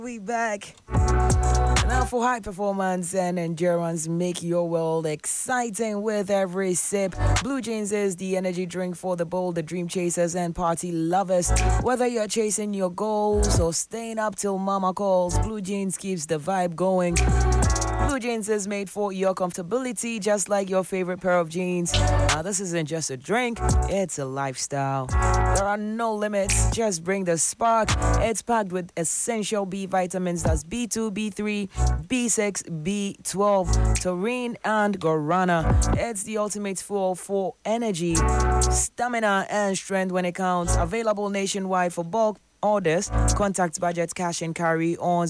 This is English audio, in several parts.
We back. Now for high performance and endurance, make your world exciting with every sip. Blue Jeans is the energy drink for the bold, the dream chasers and party lovers. Whether you're chasing your goals or staying up till mama calls, Blue Jeans keeps the vibe going. Blue Jeans is made for your comfortability, just like your favorite pair of jeans. Now, this isn't just a drink, it's a lifestyle. There are no limits, just bring the spark. It's packed with essential B vitamins, that's B2, B3, B6, B12, taurine, and guarana. It's the ultimate fuel for energy, stamina, and strength when it counts. Available nationwide for bulk orders. Contact Budget Cash and Carry on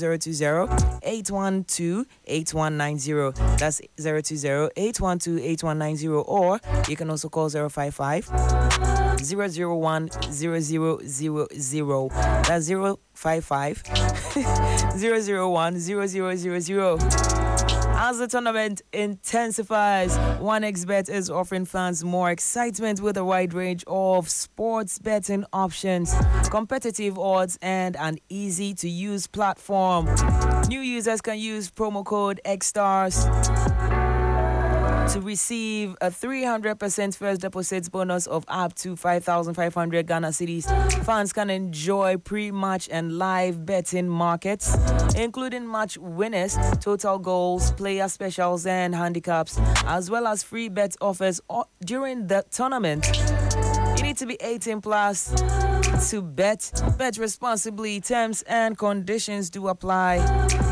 020-812-8190. That's 020-812-8190. Or you can also call 055 001 0000. That's 055 001 0000. As the tournament intensifies, 1xBet is offering fans more excitement with a wide range of sports betting options, competitive odds, and an easy-to-use platform. New users can use promo code XSTARS to receive a 300% first deposit bonus of up to 5,500 Ghana cedis. Fans can enjoy pre-match and live betting markets, including match winners, total goals, player specials, and handicaps, as well as free bet offers during the tournament. You need to be 18 plus to bet. Bet responsibly. Terms and conditions do apply.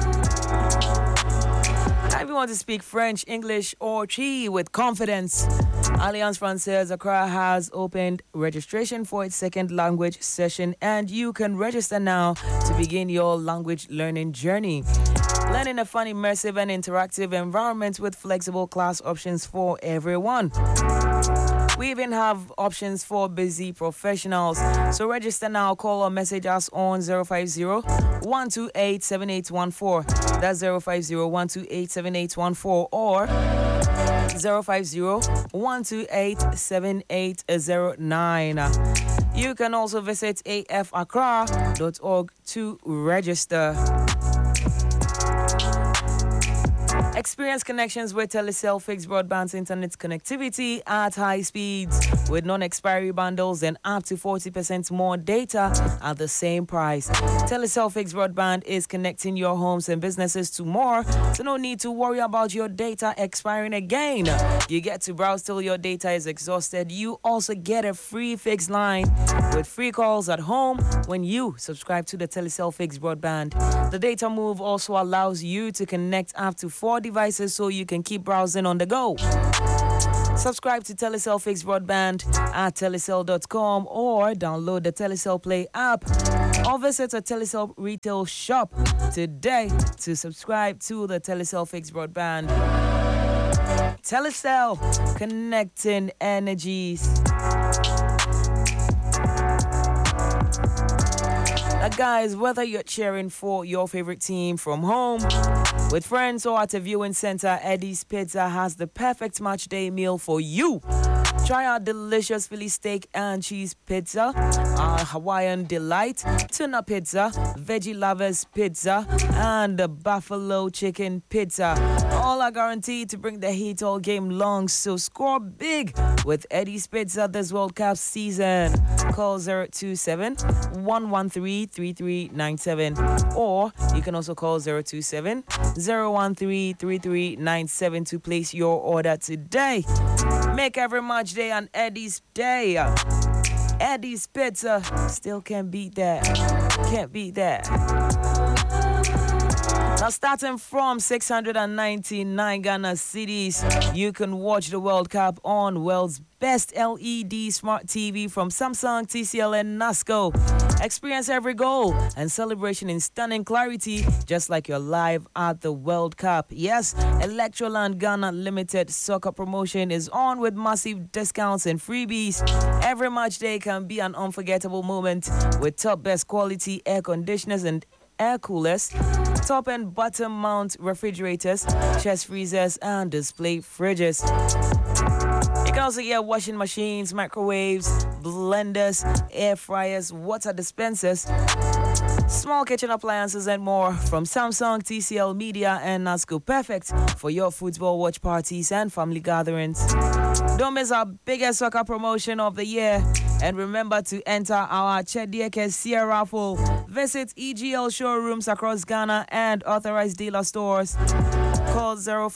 If you want to speak French, English, or Chi with confidence, Alliance Française Accra has opened registration for its second language session, and you can register now to begin your language learning journey. Learn in a fun, immersive, and interactive environment with flexible class options for everyone. We even have options for busy professionals. So register now, call or message us on 050-128-7814. That's 050-128-7814 or 050-128-7809. You can also visit afaccra.org to register. Experience connections with Telecel fixed broadband internet connectivity at high speeds with non-expiry bundles and up to 40% more data at the same price. Telecel fixed broadband is connecting your homes and businesses to more, so no need to worry about your data expiring again. You get to browse till your data is exhausted. You also get a free fixed line with free calls at home when you subscribe to the Telecel fixed broadband. The data move also allows you to connect up to 4 devices so you can keep browsing on the go. Subscribe to Telecel Fixed Broadband at telecel.com or download the Telecel Play app or visit a Telecel retail shop today to subscribe to the Telecel Fixed Broadband. Telecel, connecting energies. Guys, whether you're cheering for your favorite team from home, with friends, or at a viewing center, Eddie's Pizza has the perfect match day meal for you. Try our delicious Philly steak and cheese pizza, our Hawaiian delight, tuna pizza, veggie lovers pizza, and the buffalo chicken pizza. All are guaranteed to bring the heat all game long, so score big with Eddie's Pizza this World Cup season. Call 027-113-3397 or you can also call 027-013-3397 to place your order today. Make every match day an Eddie's day. Eddie's Pizza still can't beat that. Can't beat that. Now, starting from 699 Ghana cedis, you can watch the World Cup on world's best LED smart TV from Samsung, TCL, and NASCO. Experience every goal and celebration in stunning clarity, just like you're live at the World Cup. Yes, Electroland Ghana Limited soccer promotion is on with massive discounts and freebies. Every match day can be an unforgettable moment with top best quality air conditioners and air coolers, top and bottom mount refrigerators, chest freezers, and display fridges. You can also get washing machines, microwaves, blenders, air fryers, water dispensers, Small kitchen appliances and more from Samsung, TCL Media, and Nasco. Perfect for your football watch parties and family gatherings. Don't miss our biggest soccer promotion of the year. And remember to enter our Chedieke Sierra raffle. Visit EGL showrooms across Ghana and authorized dealer stores. Call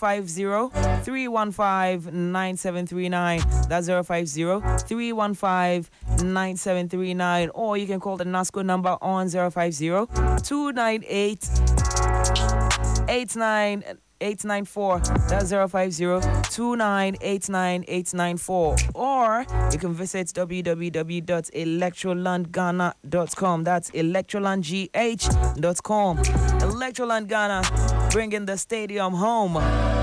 050-315-9739. That's 050-315-9739. Or you can call the NASCO number on 050-298-894. That's 050-298-894. Or you can visit www.electrolandghana.com. That's electrolandgh.com. Electroland Ghana, bringing the stadium home.